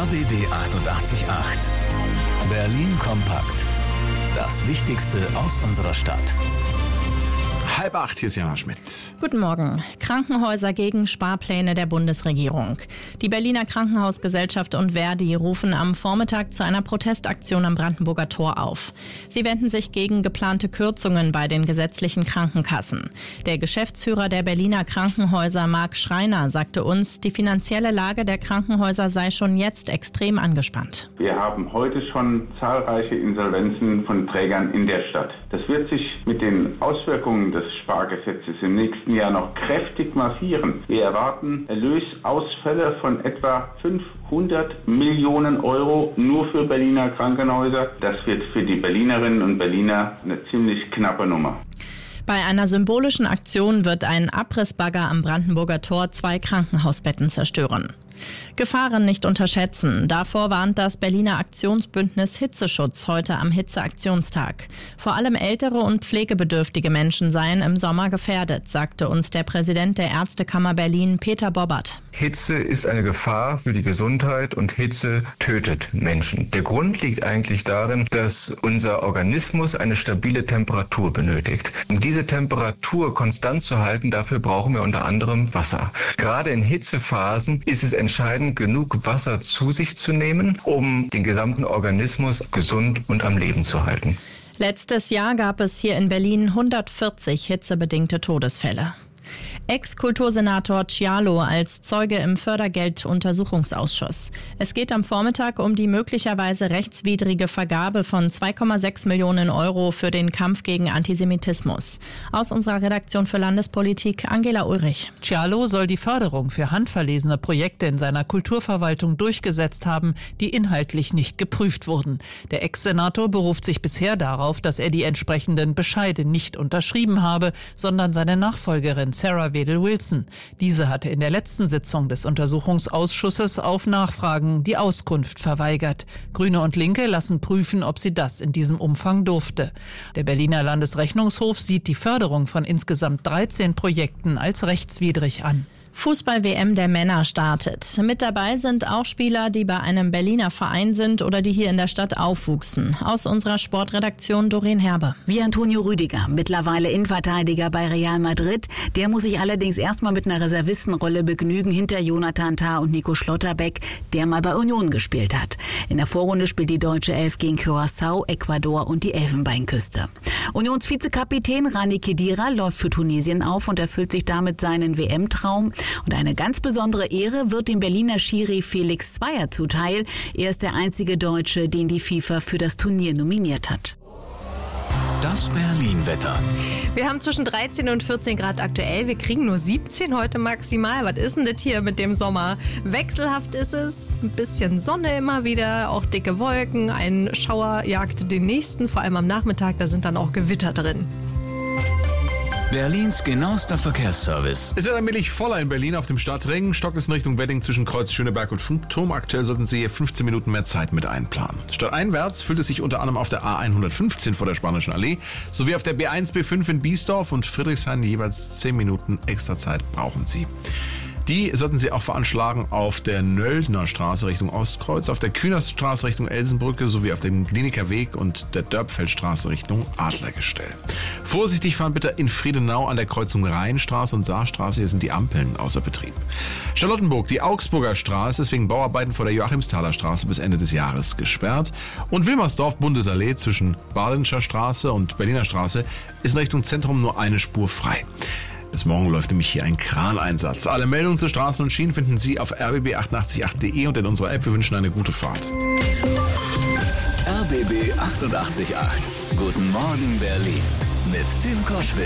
RBB 888. Berlin kompakt. Das Wichtigste aus unserer Stadt. 7:30, hier ist Jana Schmidt. Guten Morgen. Krankenhäuser gegen Sparpläne der Bundesregierung. Die Berliner Krankenhausgesellschaft und Verdi rufen am Vormittag zu einer Protestaktion am Brandenburger Tor auf. Sie wenden sich gegen geplante Kürzungen bei den gesetzlichen Krankenkassen. Der Geschäftsführer der Berliner Krankenhäuser, Marc Schreiner, sagte uns, die finanzielle Lage der Krankenhäuser sei schon jetzt extrem angespannt. Wir haben heute schon zahlreiche Insolvenzen von Trägern in der Stadt. Das wird sich mit den Auswirkungen des Spargesetzes im nächsten Jahr noch kräftig massieren. Wir erwarten Erlösausfälle von etwa 500 Millionen Euro nur für Berliner Krankenhäuser. Das wird für die Berlinerinnen und Berliner eine ziemlich knappe Nummer. Bei einer symbolischen Aktion wird ein Abrissbagger am Brandenburger Tor 2 Krankenhausbetten zerstören. Gefahren nicht unterschätzen. Davor warnt das Berliner Aktionsbündnis Hitzeschutz heute am Hitzeaktionstag. Vor allem ältere und pflegebedürftige Menschen seien im Sommer gefährdet, sagte uns der Präsident der Ärztekammer Berlin, Peter Bobbert. Hitze ist eine Gefahr für die Gesundheit und Hitze tötet Menschen. Der Grund liegt eigentlich darin, dass unser Organismus eine stabile Temperatur benötigt. Um diese Temperatur konstant zu halten, dafür brauchen wir unter anderem Wasser. Gerade in Hitzephasen ist es entscheidend, genug Wasser zu sich zu nehmen, um den gesamten Organismus gesund und am Leben zu halten. Letztes Jahr gab es hier in Berlin 140 hitzebedingte Todesfälle. Ex-Kultursenator Cialo als Zeuge im Fördergeld-Untersuchungsausschuss. Es geht am Vormittag um die möglicherweise rechtswidrige Vergabe von 2,6 Millionen Euro für den Kampf gegen Antisemitismus. Aus unserer Redaktion für Landespolitik Angela Ulrich. Cialo soll die Förderung für handverlesene Projekte in seiner Kulturverwaltung durchgesetzt haben, die inhaltlich nicht geprüft wurden. Der Ex-Senator beruft sich bisher darauf, dass er die entsprechenden Bescheide nicht unterschrieben habe, sondern seine Nachfolgerin Sarah Wedel-Wilson. Diese hatte in der letzten Sitzung des Untersuchungsausschusses auf Nachfragen die Auskunft verweigert. Grüne und Linke lassen prüfen, ob sie das in diesem Umfang durfte. Der Berliner Landesrechnungshof sieht die Förderung von insgesamt 13 Projekten als rechtswidrig an. Fußball-WM der Männer startet. Mit dabei sind auch Spieler, die bei einem Berliner Verein sind oder die hier in der Stadt aufwuchsen. Aus unserer Sportredaktion Doreen Herbe. Wie Antonio Rüdiger, mittlerweile Innenverteidiger bei Real Madrid. Der muss sich allerdings erstmal mit einer Reservistenrolle begnügen hinter Jonathan Tah und Nico Schlotterbeck, der mal bei Union gespielt hat. In der Vorrunde spielt die deutsche Elf gegen Curaçao, Ecuador und die Elfenbeinküste. Unions-Vizekapitän Rani Khedira läuft für Tunesien auf und erfüllt sich damit seinen WM-Traum. Und eine ganz besondere Ehre wird dem Berliner Schiri Felix Zweier zuteil. Er ist der einzige Deutsche, den die FIFA für das Turnier nominiert hat. Das Berlin-Wetter. Wir haben zwischen 13 und 14 Grad aktuell. Wir kriegen nur 17 heute maximal. Was ist denn das hier mit dem Sommer? Wechselhaft ist es. Ein bisschen Sonne immer wieder, auch dicke Wolken. Ein Schauer jagt den nächsten, vor allem am Nachmittag. Da sind dann auch Gewitter drin. Berlins genauester Verkehrsservice. Es wird allmählich voller in Berlin auf dem Stadtring. Stockt es in Richtung Wedding zwischen Kreuz Schöneberg und Funkturm. Aktuell sollten Sie hier 15 Minuten mehr Zeit mit einplanen. Stadteinwärts füllt es sich unter anderem auf der A115 vor der Spanischen Allee sowie auf der B1, B5 in Biesdorf und Friedrichshain. Jeweils 10 Minuten extra Zeit brauchen Sie. Die sollten Sie auch veranschlagen auf der Nöldner Straße Richtung Ostkreuz, auf der Kühnerstraße Richtung Elsenbrücke sowie auf dem Kliniker Weg und der Dörpfeldstraße Richtung Adlergestell. Vorsichtig fahren bitte in Friedenau an der Kreuzung Rheinstraße und Saarstraße. Hier sind die Ampeln außer Betrieb. Charlottenburg, die Augsburger Straße ist wegen Bauarbeiten vor der Joachimsthaler Straße bis Ende des Jahres gesperrt. Und Wilmersdorf, Bundesallee zwischen Badenscher Straße und Berliner Straße ist in Richtung Zentrum nur eine Spur frei. Bis morgen läuft nämlich hier ein Kraneinsatz. Alle Meldungen zu Straßen und Schienen finden Sie auf rbb888.de und in unserer App. Wir wünschen eine gute Fahrt. RBB 888. Guten Morgen Berlin mit Tim Koschwitz.